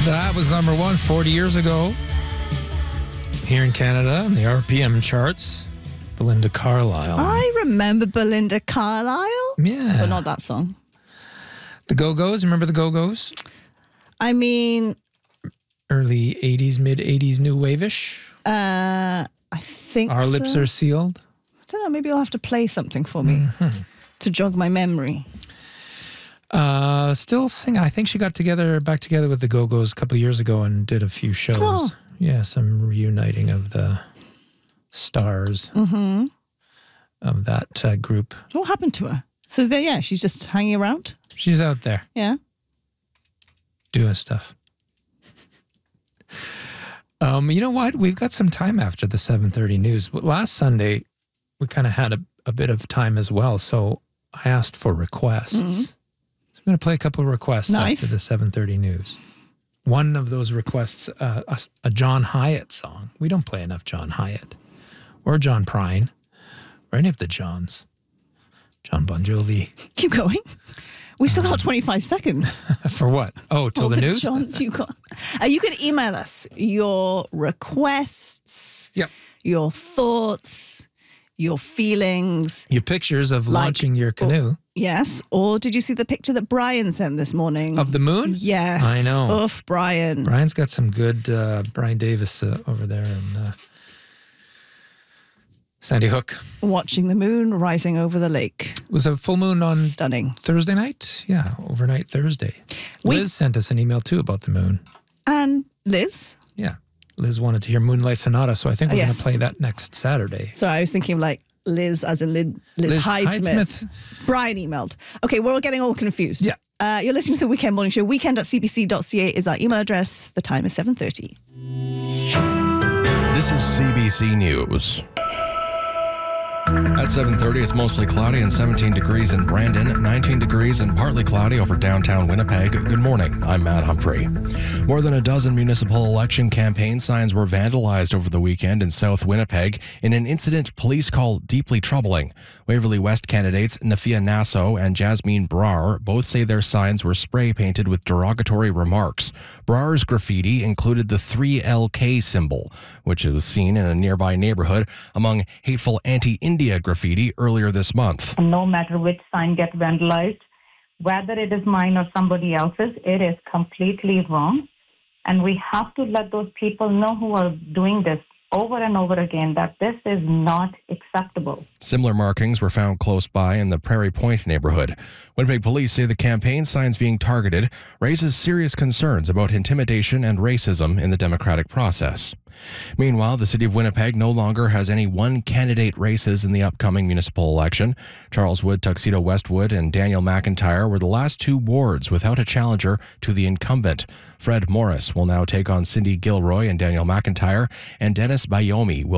That was number 1 40 years ago here in Canada on the RPM charts. Belinda Carlisle. I remember Belinda Carlisle. Yeah. But not that song. The Go-Go's. Remember the Go-Go's? I mean... Early 80s, mid 80s, new wave-ish. I think Our Lips Are Sealed. I don't know, maybe you'll have to play something for me to jog my memory. Still singing. I think she got back together with the Go-Go's a couple of years ago and did a few shows. Oh. Yeah, some reuniting of the stars of that group. What happened to her? So she's just hanging around? She's out there. Yeah. Doing stuff. You know what? We've got some time after the 7:30 news. Last Sunday, we kind of had a bit of time as well, so I asked for requests. So I'm going to play a couple of requests after the 7:30 news. One of those requests, a John Hyatt song. We don't play enough John Hyatt or John Prine or any of the Johns. John Bon Jovi. Keep going. We still got 25 seconds. For what? Oh, till the news? Johns you got. You can email us your requests, your thoughts, your feelings. Your pictures of launching your canoe. Yes. Or did you see the picture that Brian sent this morning? Of the moon? Yes. I know. Oof, Brian. Brian's got some good Brian Davis over there in Sandy Hook. Watching the moon rising over the lake. It was a full moon on Stunning. Thursday night? Yeah, overnight Thursday. Liz sent us an email too about the moon. And Liz? Yeah. Liz wanted to hear Moonlight Sonata, so I think we're going to play that next Saturday. So I was thinking of like Liz as in Liz Hyde-Smith. Brian emailed. Okay, we're all getting all confused. Yeah. You're listening to the Weekend Morning Show. Weekend.cbc.ca is our email address. The time is 7:30. This is CBC News. At 7:30, it's mostly cloudy and 17 degrees in Brandon, 19 degrees and partly cloudy over downtown Winnipeg. Good morning. I'm Matt Humphrey. More than a dozen municipal election campaign signs were vandalized over the weekend in South Winnipeg in an incident police call deeply troubling. Waverley West candidates Nafia Nasso and Jasmine Brar both say their signs were spray painted with derogatory remarks. Brar's graffiti included the 3LK symbol, which was seen in a nearby neighborhood among hateful anti-India graffiti earlier this month. No matter which sign gets vandalized, whether it is mine or somebody else's, it is completely wrong. And we have to let those people know who are doing this over and over again that this is not acceptable. Similar markings were found close by in the Prairie Point neighborhood. Winnipeg police say the campaign signs being targeted raises serious concerns about intimidation and racism in the democratic process. Meanwhile, the city of Winnipeg no longer has any one-candidate races in the upcoming municipal election. Charles Wood, Tuxedo Westwood, and Daniel McIntyre were the last two wards without a challenger to the incumbent. Fred Morris will now take on Cindy Gilroy and Daniel McIntyre, and Dennis Bayomi will